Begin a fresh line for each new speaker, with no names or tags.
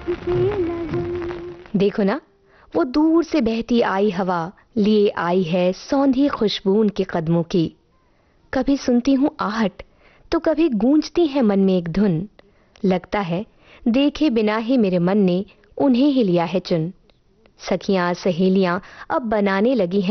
देखो ना, वो दूर से बहती आई हवा लिए आई है सौंधी खुशबू उनके कदमों की। कभी सुनती हूँ आहट तो कभी गूंजती है मन में एक धुन। लगता है देखे बिना ही मेरे मन ने उन्हें ही लिया है चुन। सखियां सहेलियां अब बनाने लगी हैं